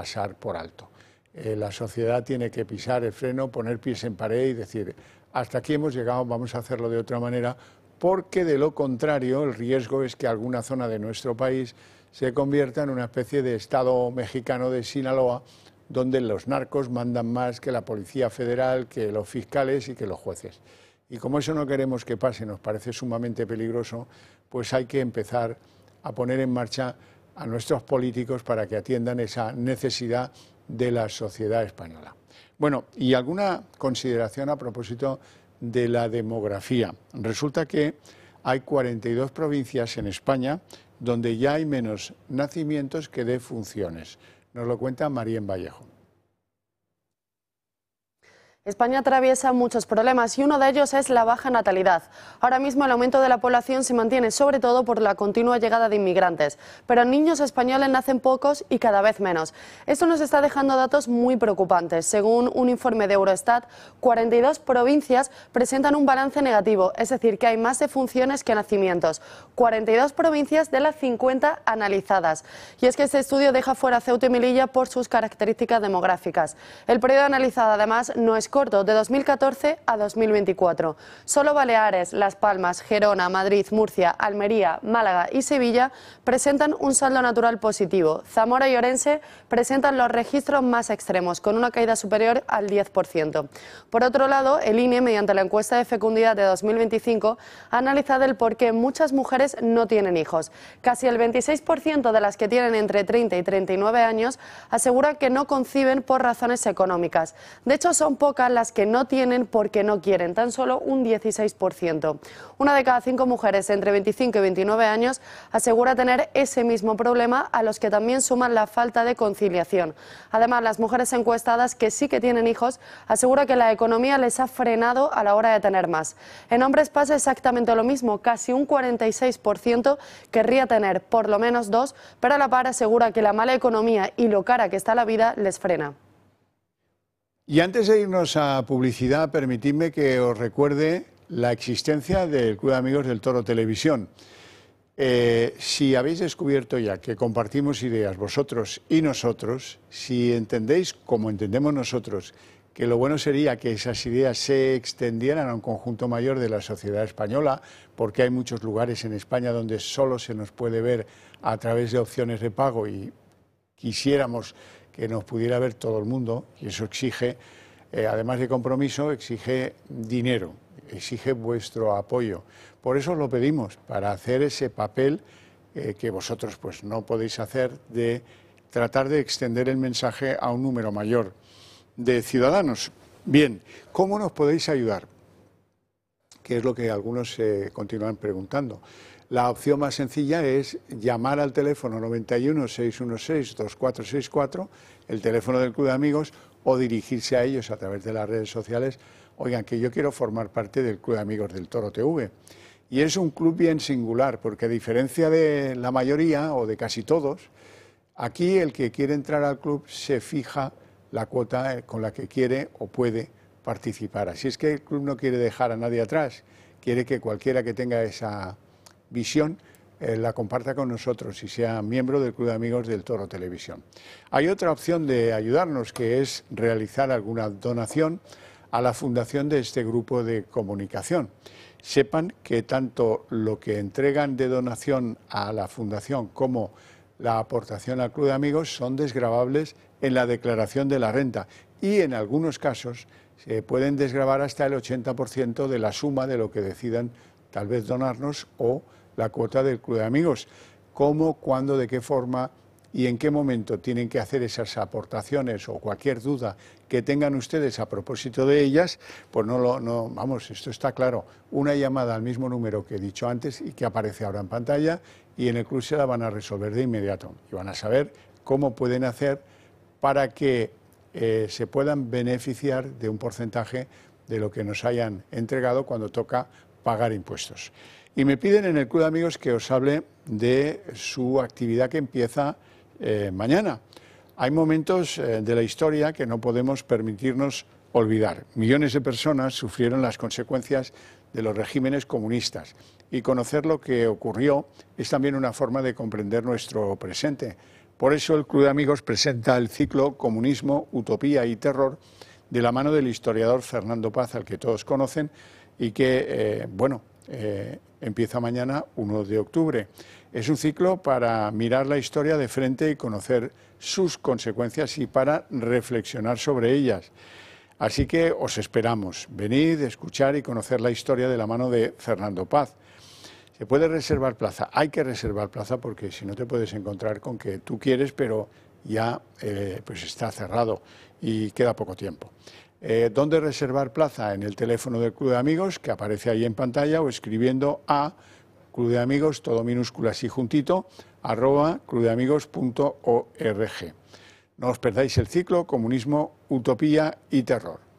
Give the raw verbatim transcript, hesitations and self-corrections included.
pasar por alto. Eh, la sociedad tiene que pisar el freno, poner pies en pared y decir, hasta aquí hemos llegado, vamos a hacerlo de otra manera, porque de lo contrario el riesgo es que alguna zona de nuestro país se convierta en una especie de Estado mexicano de Sinaloa, donde los narcos mandan más que la Policía Federal, que los fiscales y que los jueces. Y como eso no queremos que pase, nos parece sumamente peligroso, pues hay que empezar a poner en marcha a nuestros políticos para que atiendan esa necesidad de la sociedad española. Bueno, y alguna consideración a propósito de la demografía. Resulta que hay cuarenta y dos provincias en España donde ya hay menos nacimientos que defunciones. Nos lo cuenta María Vallejo. España atraviesa muchos problemas y uno de ellos es la baja natalidad. Ahora mismo el aumento de la población se mantiene sobre todo por la continua llegada de inmigrantes, pero niños españoles nacen pocos y cada vez menos. Esto nos está dejando datos muy preocupantes. Según un informe de Eurostat, cuarenta y dos provincias presentan un balance negativo, es decir, que hay más defunciones que nacimientos. cuarenta y dos provincias de las cincuenta analizadas. Y es que este estudio deja fuera a Ceuta y Melilla por sus características demográficas. El periodo analizado además no es corto, de dos mil catorce a dos mil veinticuatro. Solo Baleares, Las Palmas, Gerona, Madrid, Murcia, Almería, Málaga y Sevilla presentan un saldo natural positivo. Zamora y Orense presentan los registros más extremos, con una caída superior al diez por ciento. Por otro lado, el I N E, mediante la encuesta de fecundidad de dos mil veinticinco, ha analizado el por qué muchas mujeres no tienen hijos. Casi el veintiséis por ciento de las que tienen entre treinta y treinta y nueve años asegura que no conciben por razones económicas. De hecho, son pocas las que no tienen porque no quieren, tan solo un dieciséis por ciento. Una de cada cinco mujeres entre veinticinco y veintinueve años asegura tener ese mismo problema, a los que también suman la falta de conciliación. Además, las mujeres encuestadas que sí que tienen hijos aseguran que la economía les ha frenado a la hora de tener más. En hombres pasa exactamente lo mismo, casi un cuarenta y seis por ciento querría tener por lo menos dos, pero a la par asegura que la mala economía y lo cara que está la vida les frena. Y antes de irnos a publicidad, permitidme que os recuerde la existencia del Club de Amigos del Toro Televisión. Eh, si habéis descubierto ya que compartimos ideas vosotros y nosotros, si entendéis, como entendemos nosotros, que lo bueno sería que esas ideas se extendieran a un conjunto mayor de la sociedad española, porque hay muchos lugares en España donde solo se nos puede ver a través de opciones de pago y quisiéramos que nos pudiera ver todo el mundo, y eso exige, eh, además de compromiso, exige dinero, exige vuestro apoyo. Por eso os lo pedimos, para hacer ese papel eh, que vosotros pues no podéis hacer, de tratar de extender el mensaje a un número mayor de ciudadanos. Bien, ¿cómo nos podéis ayudar? Que es lo que algunos se eh, continúan preguntando. La opción más sencilla es llamar al teléfono noventa y uno, seiscientos dieciséis, veinticuatro sesenta y cuatro, el teléfono del Club de Amigos, o dirigirse a ellos a través de las redes sociales. Oigan, que yo quiero formar parte del Club de Amigos del Toro T V. Y es un club bien singular, porque a diferencia de la mayoría o de casi todos, aquí el que quiere entrar al club se fija la cuota con la que quiere o puede participar. Así es que el club no quiere dejar a nadie atrás, quiere que cualquiera que tenga esa visión eh, la comparta con nosotros y sea miembro del Club de Amigos del Toro Televisión. Hay otra opción de ayudarnos, que es realizar alguna donación a la fundación de este grupo de comunicación. Sepan que tanto lo que entregan de donación a la fundación como la aportación al Club de Amigos son desgravables en la declaración de la renta, y en algunos casos se pueden desgravar hasta el ochenta por ciento de la suma de lo que decidan tal vez donarnos, o la cuota del Club de Amigos. ¿Cómo, cuándo, de qué forma y en qué momento tienen que hacer esas aportaciones, o cualquier duda que tengan ustedes a propósito de ellas? Pues no lo, no, vamos, esto está claro. Una llamada al mismo número que he dicho antes y que aparece ahora en pantalla, y en el club se la van a resolver de inmediato y van a saber cómo pueden hacer para que eh, se puedan beneficiar de un porcentaje de lo que nos hayan entregado cuando toca pagar impuestos. Y me piden en el Club de Amigos que os hable de su actividad que empieza eh, mañana. Hay momentos eh, de la historia que no podemos permitirnos olvidar. Millones de personas sufrieron las consecuencias de los regímenes comunistas, y conocer lo que ocurrió es también una forma de comprender nuestro presente, Por eso el Club de Amigos presenta el ciclo Comunismo, Utopía y Terror de la mano del historiador Fernando Paz, al que todos conocen, y que, eh, bueno, eh, empieza mañana, uno de octubre. Es un ciclo para mirar la historia de frente y conocer sus consecuencias y para reflexionar sobre ellas. Así que os esperamos. Venid, escuchar y conocer la historia de la mano de Fernando Paz. Se puede reservar plaza, hay que reservar plaza porque si no te puedes encontrar con que tú quieres, pero ya eh, pues está cerrado y queda poco tiempo. Eh, ¿Dónde reservar plaza? En el teléfono del Club de Amigos, que aparece ahí en pantalla, o escribiendo a Club de Amigos, todo minúsculas y juntito, arroba clubdeamigos punto org. No os perdáis el ciclo Comunismo, Utopía y Terror.